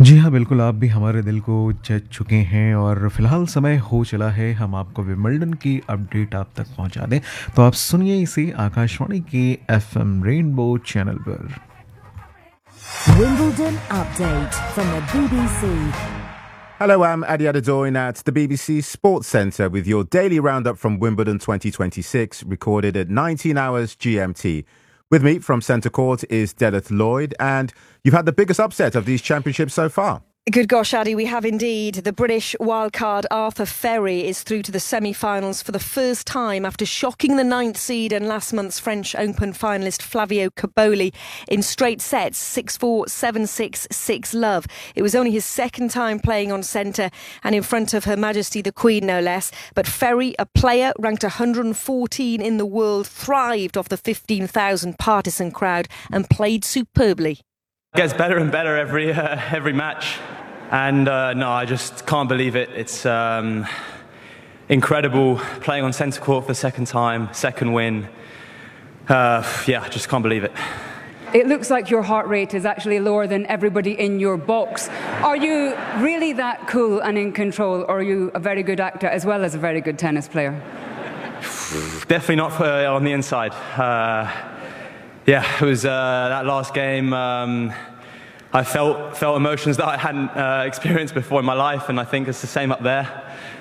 जी हाँ, बिल्कुल आप भी हमारे दिल को जीत चुके हैं और फ़िलहाल समय हो चला है हम आपको विंबलडन की अपडेट आप तक पहुँचा दें। तो आप सुनिए इसे आकाशवाणी के एफएम रेनबो चैनल पर। Wimbledon update from the BBC. Hello, I'm Adi Adedoyin at the BBC Sports Centre with your daily roundup from Wimbledon 2026, recorded at 19 hours GMT. With me from Centre Court is Delith Lloyd, and you've had the biggest upset of these championships so far. Good gosh, Addy, we have indeed. The British wildcard Arthur Ferry is through to the semi-finals for the first time after shocking the ninth seed and last month's French Open finalist Flavio Cobolli in straight sets, 6-4, 7-6, 6-love. It was only his second time playing on centre and in front of Her Majesty the Queen, no less. But Ferry, a player ranked 114 in the world, thrived off the 15,000 partisan crowd and played superbly. It gets better and better every match, and no, I just can't believe it. It's incredible playing on centre court for the second time, second win. I just can't believe it. It looks like your heart rate is actually lower than everybody in your box. Are you really that cool and in control, or are you a very good actor as well as a very good tennis player? Definitely not on the inside. It was that last game. I felt emotions that I hadn't experienced before in my life, and I think it's the same up there.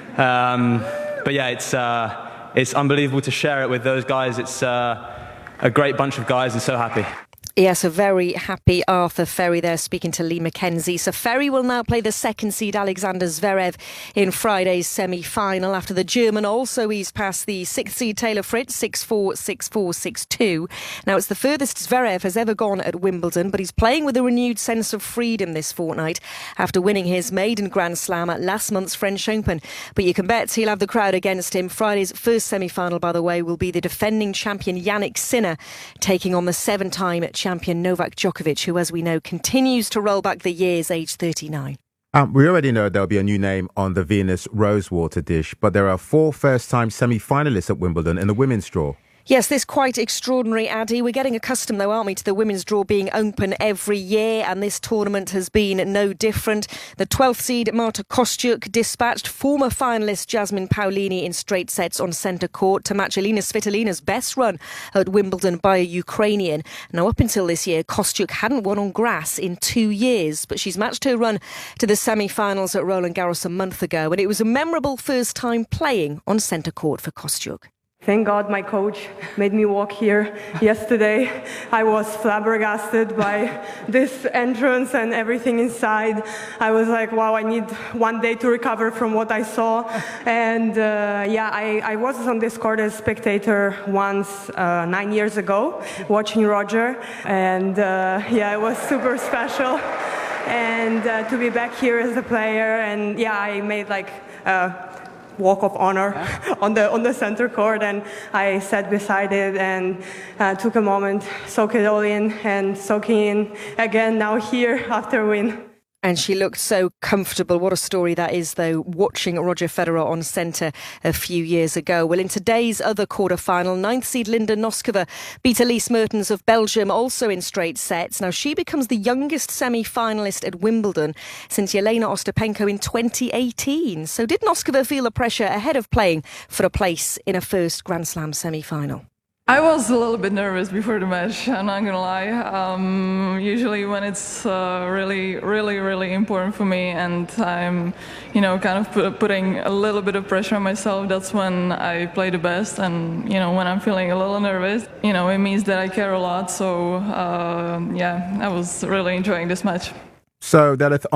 It's unbelievable to share it with those guys. It's a great bunch of guys, and so happy. Yes, a very happy Arthur Ferry there speaking to Lee Mackenzie. So Ferry will now play the second seed Alexander Zverev in Friday's semi-final after the German also eased past the sixth seed Taylor Fritz, 6-4, 6-4, 6-2. Now it's the furthest Zverev has ever gone at Wimbledon, but he's playing with a renewed sense of freedom this fortnight after winning his maiden Grand Slam at last month's French Open. But you can bet he'll have the crowd against him. Friday's first semi-final, by the way, will be the defending champion Jannik Sinner taking on the seven-time champion Novak Djokovic, who, as we know, continues to roll back the years, aged 39. We already know there'll be a new name on the Venus Rosewater dish, but there are 4 first-time semi-finalists at Wimbledon in the women's draw. Yes, this quite extraordinary, Addy. We're getting accustomed, though, aren't we, to the women's draw being open every year, and this tournament has been no different. The 12th seed Marta Kostyuk dispatched former finalist Jasmine Paolini in straight sets on centre court to match Elina Svitolina's best run at Wimbledon by a Ukrainian. Now, up until this year, Kostyuk hadn't won on grass in 2 years, but she's matched her run to the semi-finals at Roland Garros a month ago, and it was a memorable first time playing on centre court for Kostyuk. Thank God my coach made me walk here yesterday. I was flabbergasted by this entrance and everything inside. I was like, wow, I need one day to recover from what I saw. And I was on this court as a spectator once 9 years ago, watching Roger. And it was super special. And to be back here as a player, and I made walk of honor on the center court, and I sat beside it and took a moment, soak it all in, and soaking in again now here after win. And she looked so comfortable. What a story that is, though, watching Roger Federer on centre a few years ago. Well, in today's other quarter-final, 9th seed Linda Noskova beat Elise Mertens of Belgium, also in straight sets. Now, she becomes the youngest semi-finalist at Wimbledon since Jelena Ostapenko in 2018. So did Noskova feel the pressure ahead of playing for a place in a first Grand Slam semi-final? I was a little bit nervous before the match, I'm not gonna lie. Usually when it's really important for me and I'm, kind of putting a little bit of pressure on myself, that's when I play the best. And, when I'm feeling a little nervous, it means that I care a lot. So, I was really enjoying this match. So, Delith,